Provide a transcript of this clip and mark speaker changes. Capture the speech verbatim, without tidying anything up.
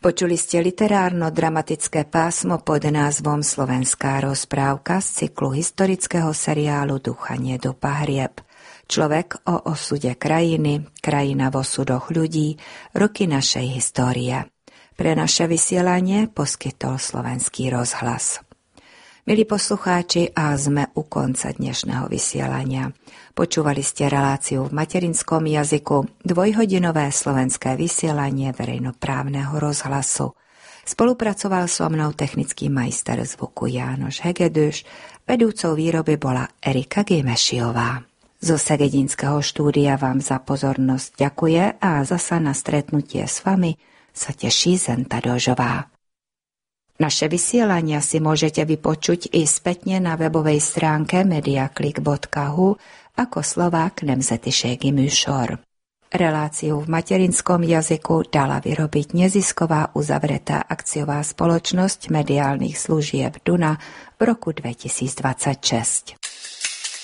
Speaker 1: Počuli ste literárno-dramatické pásmo pod názvom Slovenská rozprávka z cyklu historického seriálu Duchanie do pahrieb. Človek o osude krajiny, krajina v osudoch ľudí, roky našej histórie. Pre naše vysielanie poskytol Slovenský rozhlas. Milí poslucháči, a sme u konca dnešného vysielania. Počúvali ste reláciu v materinskom jazyku, dvojhodinové slovenské vysielanie verejnoprávneho rozhlasu. Spolupracoval so mnou technický majster zvuku Jánoš Hegedüš, vedúcou výroby bola Erika Gimešiová. Zo Segedinského štúdia vám za pozornosť ďakuje a zasa na stretnutie s vami sa teší Zenta Dožová. Naše vysielania si môžete vypočuť i spätne na webovej stránke mediaklik bodka hu ako Slovák nemzetiségi műsor. Reláciu v materinskom jazyku dala vyrobiť nezisková uzavretá akciová spoločnosť mediálnych služieb Duna v roku dvetisícdvadsaťšesť.